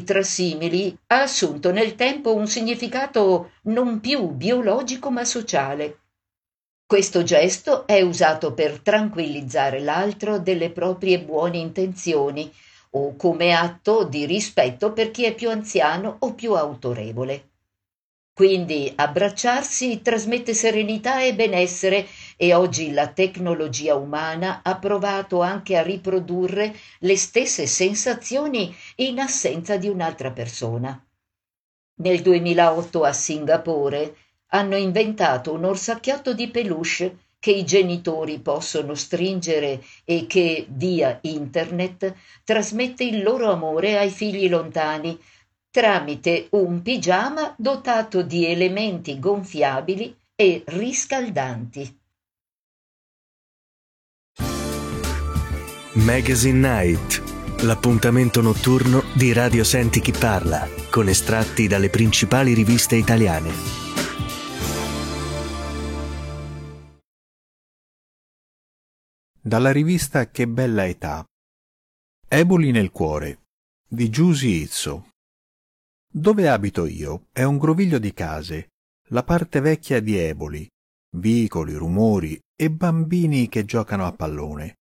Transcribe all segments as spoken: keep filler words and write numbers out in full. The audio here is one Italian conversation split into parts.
tra simili ha assunto nel tempo un significato non più biologico ma sociale. Questo gesto è usato per tranquillizzare l'altro delle proprie buone intenzioni o come atto di rispetto per chi è più anziano o più autorevole. Quindi abbracciarsi trasmette serenità e benessere e oggi la tecnologia umana ha provato anche a riprodurre le stesse sensazioni in assenza di un'altra persona. Nel duemilaotto a Singapore hanno inventato un orsacchiotto di peluche che i genitori possono stringere e che, via internet, trasmette il loro amore ai figli lontani tramite un pigiama dotato di elementi gonfiabili e riscaldanti. Magazine Night, l'appuntamento notturno di Radio Senti Chi Parla, con estratti dalle principali riviste italiane. Dalla rivista Che bella età. Eboli nel cuore, di Giusy Izzo. Dove abito io è un groviglio di case, la parte vecchia di Eboli, vicoli, rumori e bambini che giocano a pallone.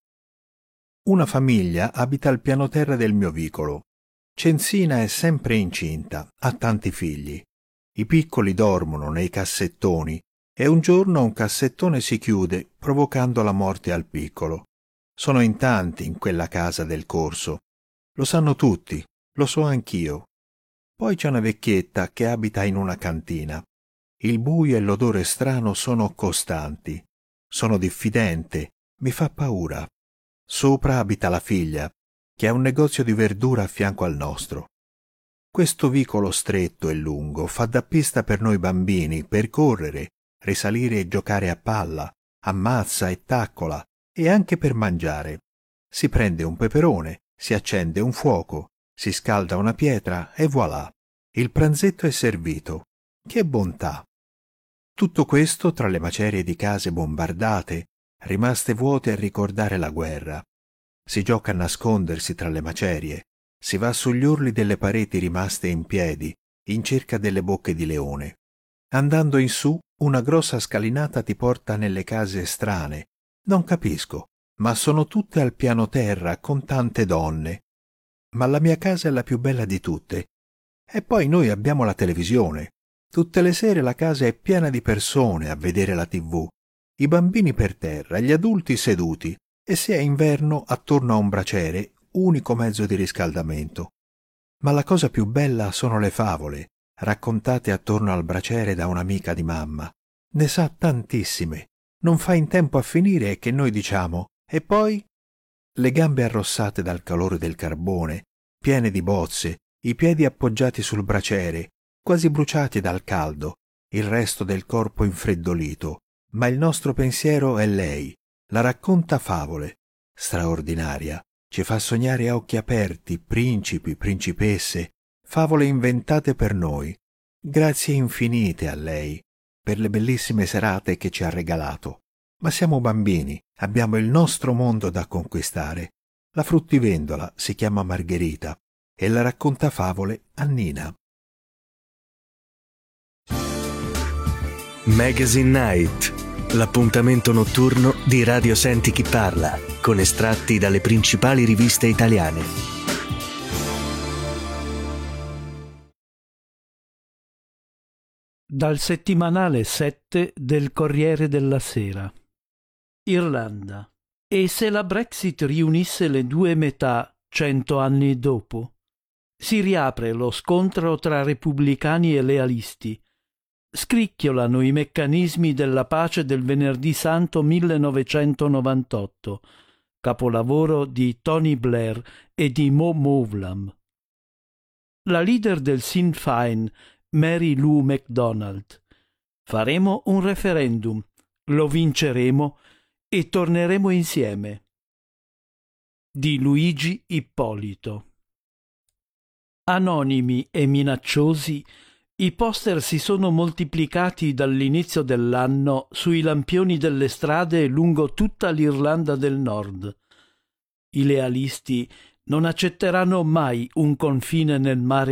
Una famiglia abita al piano terra del mio vicolo. Censina è sempre incinta, ha tanti figli. I piccoli dormono nei cassettoni e un giorno un cassettone si chiude provocando la morte al piccolo. Sono in tanti in quella casa del corso. Lo sanno tutti, lo so anch'io. Poi c'è una vecchietta che abita in una cantina. Il buio e l'odore strano sono costanti. Sono diffidente, mi fa paura. Sopra abita la figlia, che ha un negozio di verdura a fianco al nostro. Questo vicolo stretto e lungo fa da pista per noi bambini per correre, risalire e giocare a palla, ammazza e taccola, e anche per mangiare. Si prende un peperone, si accende un fuoco, si scalda una pietra e voilà, il pranzetto è servito. Che bontà! Tutto questo tra le macerie di case bombardate, rimaste vuote a ricordare la guerra. Si gioca a nascondersi tra le macerie, si va sugli orli delle pareti rimaste in piedi, in cerca delle bocche di leone. Andando in su, una grossa scalinata ti porta nelle case strane. Non capisco, ma sono tutte al piano terra con tante donne. Ma la mia casa è la più bella di tutte. E poi noi abbiamo la televisione. Tutte le sere la casa è piena di persone a vedere la tivù. I bambini per terra, gli adulti seduti, e se è inverno attorno a un braciere, unico mezzo di riscaldamento. Ma la cosa più bella sono le favole, raccontate attorno al braciere da un'amica di mamma. Ne sa tantissime. Non fa in tempo a finire che noi diciamo «E poi?» Le gambe arrossate dal calore del carbone, piene di bozze, i piedi appoggiati sul braciere, quasi bruciati dal caldo, il resto del corpo infreddolito. Ma il nostro pensiero è lei, la racconta favole, straordinaria, ci fa sognare a occhi aperti principi, principesse, favole inventate per noi. Grazie infinite a lei per le bellissime serate che ci ha regalato. Ma siamo bambini, abbiamo il nostro mondo da conquistare. La fruttivendola si chiama Margherita e la racconta favole a Nina. Magazine Night, l'appuntamento notturno di Radio Senti Chi Parla, con estratti dalle principali riviste italiane. Dal settimanale sette del Corriere della Sera. Irlanda. E se la Brexit riunisse le due metà cento anni dopo? Si riapre lo scontro tra repubblicani e lealisti. Scricchiolano i meccanismi della pace del Venerdì Santo millenovecentonovantotto, capolavoro di Tony Blair e di Mo Mowlam. La leader del Sinn Féin, Mary Lou MacDonald. Faremo un referendum, lo vinceremo e torneremo insieme. Di Luigi Ippolito. Anonimi e minacciosi, i poster si sono moltiplicati dall'inizio dell'anno sui lampioni delle strade lungo tutta l'Irlanda del Nord. I lealisti non accetteranno mai un confine nel mare